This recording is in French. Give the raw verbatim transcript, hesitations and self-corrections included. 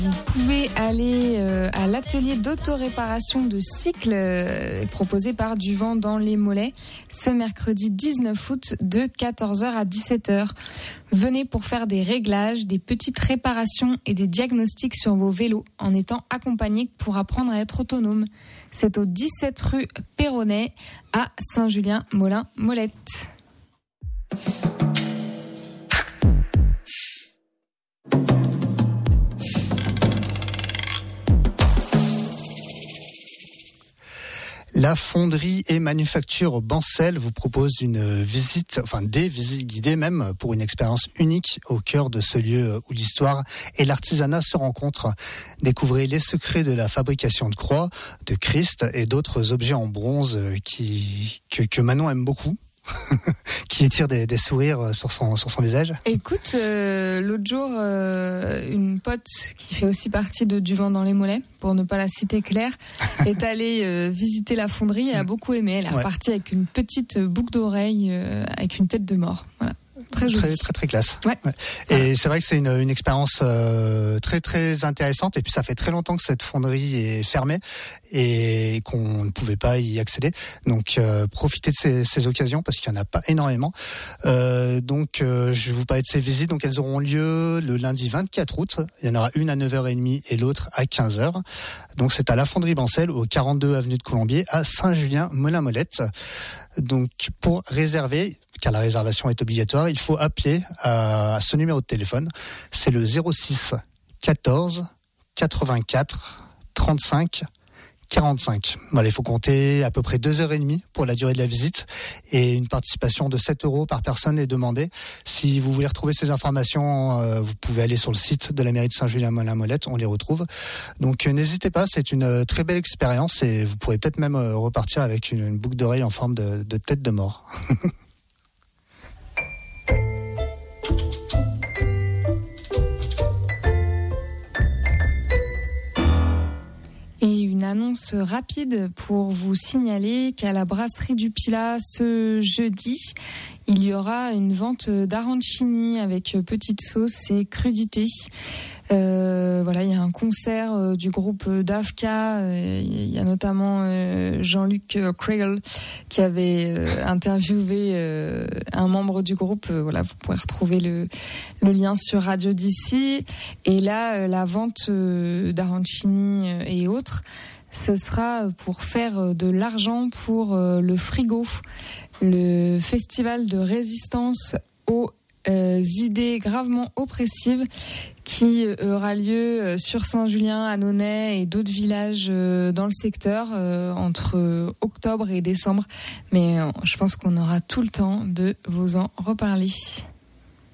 Vous pouvez aller euh, à l'atelier d'autoréparation de cycles euh, proposé par Duvant dans les Mollets ce mercredi dix-neuf août de quatorze heures à dix-sept heures. Venez pour faire des réglages, des petites réparations et des diagnostics sur vos vélos en étant accompagné pour apprendre à être autonome. C'est au dix-sept rue Perronnet à Saint-Julien-Molin-Molette. La fonderie et manufacture Bancel vous propose une visite, enfin des visites guidées même, pour une expérience unique au cœur de ce lieu où l'histoire et l'artisanat se rencontrent. Découvrez les secrets de la fabrication de croix, de Christ et d'autres objets en bronze qui, que, que Manon aime beaucoup. qui étire des, des sourires sur son, sur son visage. Écoute, euh, l'autre jour, euh, une pote qui fait aussi partie de Duvant dans les Mollets, pour ne pas la citer Claire, est allée euh, visiter la fonderie et a beaucoup aimé. Elle est repartie ouais. avec une petite boucle d'oreille euh, avec une tête de mort. Voilà. Très joli. Très, très, très classe. Ouais. Ouais. Et voilà. C'est vrai que c'est une, une expérience euh, très, très intéressante. Et puis, ça fait très longtemps que cette fonderie est fermée et qu'on ne pouvait pas y accéder. Donc, euh, profitez de ces, ces occasions parce qu'il n'y en a pas énormément. Euh, donc, euh, je vais vous parler de ces visites. Donc, elles auront lieu le lundi vingt-quatre août. Il y en aura une à neuf heures trente et l'autre à quinze heures. Donc, c'est à la fonderie Bancel, au quarante-deux avenue de Colombier, à Saint-Julien-Molin-Molette. Donc, pour réserver, car la réservation est obligatoire, il faut appeler à ce numéro de téléphone. C'est le zéro six quatorze quatre-vingt-quatre trente-cinq quarante-cinq. Voilà, il faut compter à peu près deux heures trente pour la durée de la visite et une participation de sept euros par personne est demandée. Si vous voulez retrouver ces informations, euh, vous pouvez aller sur le site de la mairie de Saint-Julien-Molin-Molette, on les retrouve. Donc euh, n'hésitez pas, c'est une euh, très belle expérience et vous pourrez peut-être même euh, repartir avec une, une boucle d'oreille en forme de, de tête de mort. Annonce rapide pour vous signaler qu'à la brasserie du Pilat ce jeudi, il y aura une vente d'arancini avec petite sauce et crudité. Euh, voilà, il y a un concert euh, du groupe Davka. Euh, il y a notamment euh, Jean-Luc Kregel qui avait euh, interviewé euh, un membre du groupe. Euh, voilà, vous pourrez retrouver le, le lien sur Radio d'ici. Et là, euh, la vente euh, d'arancini euh, et autres, ce sera pour faire de l'argent pour euh, le Frigo, le festival de résistance aux euh, idées gravement oppressives qui aura lieu sur Saint-Julien, à Nonay et d'autres villages dans le secteur euh, entre octobre et décembre. Mais euh, je pense qu'on aura tout le temps de vous en reparler.